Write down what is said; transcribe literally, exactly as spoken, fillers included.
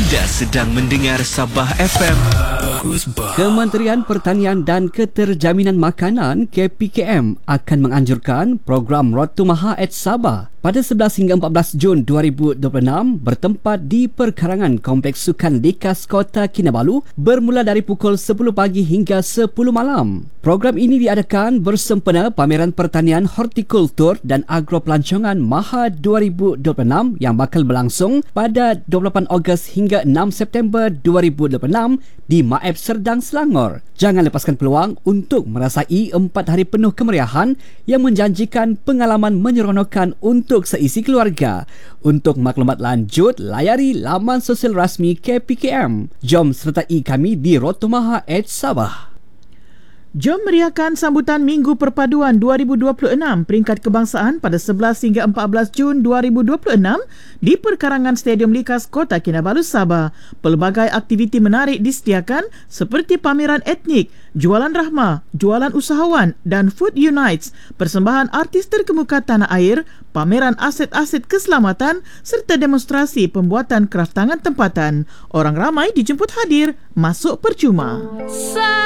Anda sedang mendengar Sabah F M. Kementerian Pertanian dan Keterjaminan Makanan K P K M akan menganjurkan program Road to Maha at Sabah pada sebelas hingga empat belas Jun dua ribu dua puluh enam bertempat di perkarangan Kompleks Sukan Likas Kota Kinabalu bermula dari pukul sepuluh pagi hingga sepuluh malam. Program ini diadakan bersempena Pameran Pertanian Hortikultur dan Agropelancongan Maha dua ribu dua puluh enam yang bakal berlangsung pada dua puluh lapan Ogos hingga enam September dua ribu dua puluh enam di Maeb Serdang, Selangor. Jangan lepaskan peluang untuk merasai empat hari penuh kemeriahan yang menjanjikan pengalaman menyeronokkan untuk seisi keluarga. Untuk maklumat lanjut, layari laman sosial rasmi K P K M. Jom sertai kami di Road to Maha at Sabah. Jom meriahkan sambutan Minggu Perpaduan dua ribu dua puluh enam peringkat kebangsaan pada sebelas hingga empat belas Jun dua ribu dua puluh enam di perkarangan Stadium Likas Kota Kinabalu, Sabah. Pelbagai aktiviti menarik disediakan seperti pameran etnik, jualan rahmah, jualan usahawan dan Food Unites, persembahan artis terkemuka tanah air, pameran aset-aset keselamatan serta demonstrasi pembuatan kraf tangan tempatan. Orang ramai dijemput hadir, masuk percuma.